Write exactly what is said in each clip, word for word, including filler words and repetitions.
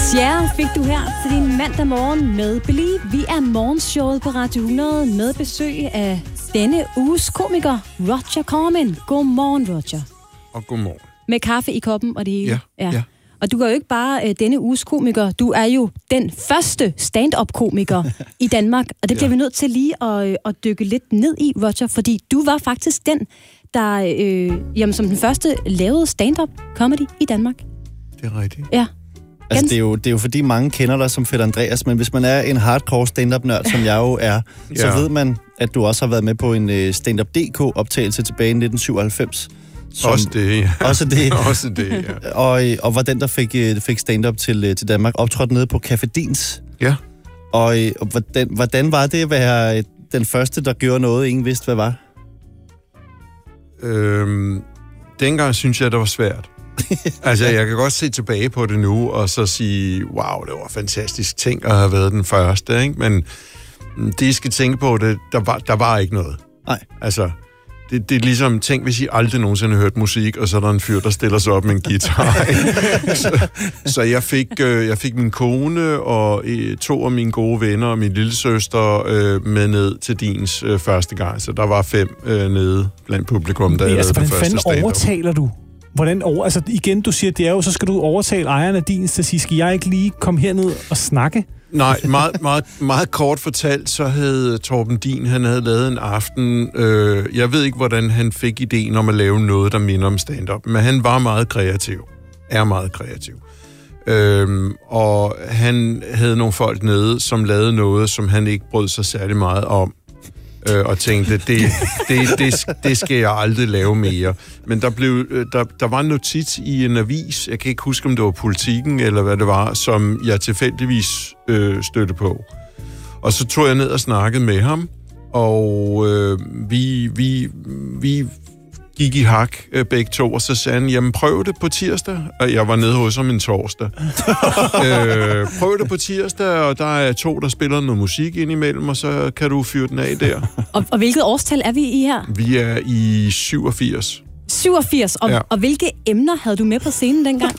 Cher fik du her til din mandag morgen med Believe. Vi er morgenshowet på Radio hundrede med besøg af denne uges komiker, Roger Corman. Godmorgen, Roger. Og godmorgen. Med kaffe i koppen og det hele. Ja, ja. ja. Og du er jo ikke bare øh, denne uges komiker, du er jo den første stand-up-komiker i Danmark. Og det bliver ja. vi nødt til lige at, øh, at dykke lidt ned i, Roger, fordi du var faktisk den, der øh, jamen, som den første lavede stand-up-comedy i Danmark. Det er rigtigt. Ja. Altså, det er, jo, det er jo fordi mange kender dig som Fætter Andreas, men hvis man er en hardcore stand-up-nørd, som jeg jo er, ja. så ved man, at du også har været med på en stand-up punktum d k-optagelse tilbage i nitten syvoghalvfems. Som, også det, ja. Også det. også det, ja. Og, og var den, der fik, fik stand-up til, til Danmark, optrådt nede på Café Dins. Ja. Og, og hvordan, hvordan var det at være den første, der gjorde noget, ingen vidste, hvad var? Øhm, dengang synes jeg, det var svært. Altså, jeg kan godt se tilbage på det nu, og så sige, wow, det var fantastisk ting at have været den første, ikke? Men det, I skal tænke på, det, der, var, der var ikke noget. Nej. Altså, det, det er ligesom, tænk, hvis I aldrig nogensinde har hørt musik, og så er der en fyr, der stiller sig op med en guitar. så, så jeg fik, øh, jeg fik min kone og øh, to af mine gode venner og min lillesøster øh, med ned til Dins øh, første gang. Så der var fem øh, nede blandt publikum, der ja, lavede altså, den første stand-up. Hvordan overtaler du? Hvordan over, altså igen, du siger, det er jo, så skal du overtale ejeren af Dins til at sige, skal jeg ikke lige komme herned og snakke? Nej, meget, meget, meget kort fortalt, så havde Torben Din, han havde lavet en aften, øh, jeg ved ikke, hvordan han fik ideen om at lave noget, der minder om stand-up, men han var meget kreativ, er meget kreativ. Øhm, og han havde nogle folk nede, som lavede noget, som han ikke brød sig særlig meget om. Øh, og tænkte, det, det, det, det skal jeg aldrig lave mere. Men der, blev, der, der var en notits i en avis, jeg kan ikke huske, om det var Politikken eller hvad det var, som jeg tilfældigvis øh, stødte på. Og så tog jeg ned og snakkede med ham, og øh, vi, vi, vi gik i hak øh, begge to, og så sagde han, jamen prøv det på tirsdag. Og jeg var nede hos ham en torsdag. øh, prøv det på tirsdag, og der er to, der spiller noget musik indimellem, og så kan du fyre den af der. og, og hvilket årstal er vi i her? Vi er i syvogfirs. syvogfirs, og, ja. og hvilke emner havde du med på scenen dengang?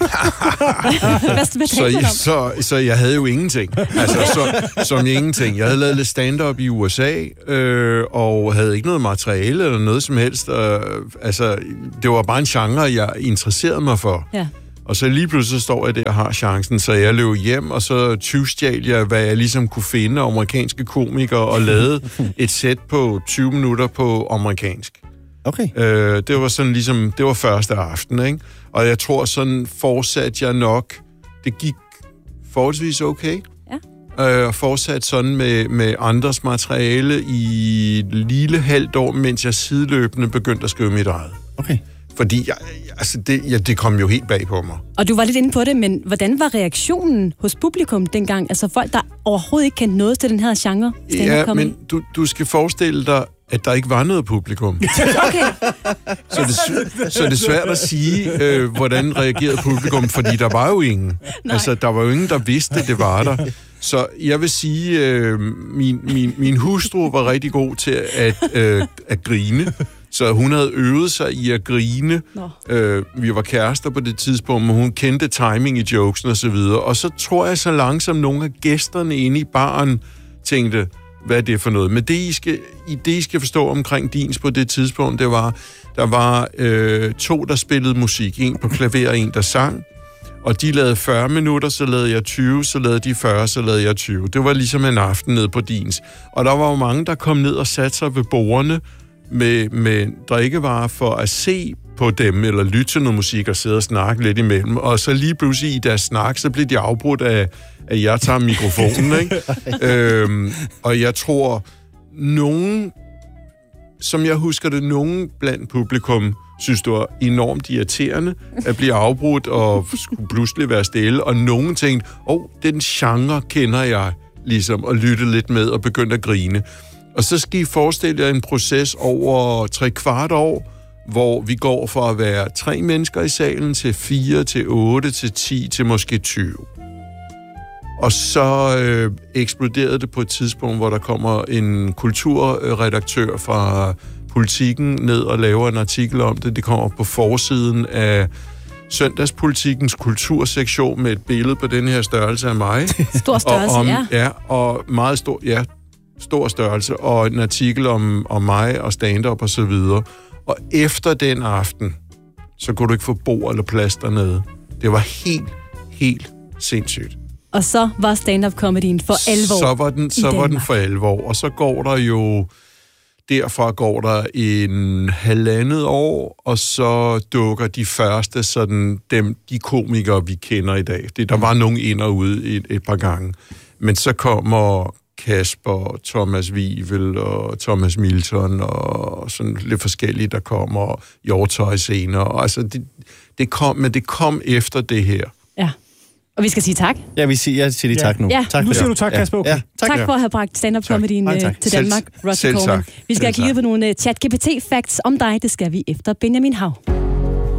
hvad, hvad så, jeg, så, så jeg havde jo ingenting. Altså, så, som ingenting. Jeg havde lavet lidt stand-up i U S A, øh, og havde ikke noget materiale eller noget som helst. Øh, altså, det var bare en genre, jeg interesserede mig for. Ja. Og så lige pludselig står jeg der og har chancen, så jeg løb hjem, og så tyvstjal jeg, hvad jeg ligesom kunne finde amerikanske komikere, og lavede et sæt på tyve minutter på amerikansk. Okay. Øh, det var sådan ligesom, det var første aften, ikke? Og jeg tror sådan fortsatte jeg nok, det gik forholdsvis okay. Ja. Øh, og fortsatte sådan med, med andres materiale i et lille halvt år, mens jeg sideløbende begyndte at skrive mit eget. Okay. Fordi jeg, altså det, ja, det kom jo helt bag på mig. Og du var lidt inde på det, men hvordan var reaktionen hos publikum dengang? Altså folk, der overhovedet ikke kendte noget til den her genre? Ja, men du, du skal forestille dig, at der ikke var noget publikum. Okay. Så det, så det er svært at sige, øh, hvordan reagerede publikum, fordi der var jo ingen. Nej. Altså, der var jo ingen, der vidste, det var der. Så jeg vil sige, øh, min, min, min hustru var rigtig god til at, øh, at grine. Så hun havde øvet sig i at grine. Øh, vi var kærester på det tidspunkt, men hun kendte timing i jokesen og så videre. Og så tror jeg så langsomt, nogle af gæsterne inde i baren tænkte, hvad er det for noget? Men det, I skal, det, I skal forstå omkring Dins på det tidspunkt, det var, der var øh, to, der spillede musik. En på klaver og en, der sang. Og de lavede fyrre minutter, så lavede jeg tyve, så lavede de fyrre, så lavede jeg tyve. Det var ligesom en aften nede på Dins. Og der var jo mange, der kom ned og satte sig ved bordene med, med drikkevarer for at se på dem, eller lytte til noget musik og sidde og snakke lidt imellem. Og så lige pludselig i deres snak, så blev de afbrudt af, at jeg tager mikrofonen, ikke? øhm, og jeg tror, nogen, som jeg husker det, nogen blandt publikum synes, det var enormt irriterende at blive afbrudt og skulle pludselig være stille, og nogen tænkte, åh, oh, den genre kender jeg, ligesom, og lytte lidt med og begyndte at grine. Og så skal I forestille jer en proces over tre kvart år, hvor vi går fra at være tre mennesker i salen til fire, til otte, til ti, til måske tyve. Og så øh, eksploderede det på et tidspunkt, hvor der kommer en kulturredaktør fra Politikken ned og laver en artikel om det. Det kommer på forsiden af Søndagspolitikens kultursektion med et billede på den her størrelse af mig. Stor størrelse, og om, ja. Ja, og meget stor, ja, stor størrelse, og en artikel om, om mig og stand-up og så videre. Og efter den aften, så kunne du ikke få bord eller plads dernede. Det var helt, helt sindssygt. Og så var stand-up-comedien for alvor. Så var den, så var den for alvor. Og så går der jo... Derfra går der en halvandet år, og så dukker de første, sådan dem, de komikere, vi kender i dag. Det, der var nogen ind og ude et, et par gange. Men så kommer Kasper, Thomas Wivel og Thomas Milton og sådan lidt forskellige, der kommer Hjortøj senere. Altså, det, det kom, men det kom efter det her. Ja. Og vi skal sige tak. Ja, vi siger, jeg siger lige tak nu. Ja. Tak Nu siger du tak, Kasper. Okay. Ja. Ja, tak. tak for at have bragt stand-up-comedien til Danmark, Roger Selv Corman. tak. Vi skal have kigget på nogle chat G P T-facts om dig. Det skal vi efter Benjamin Hav.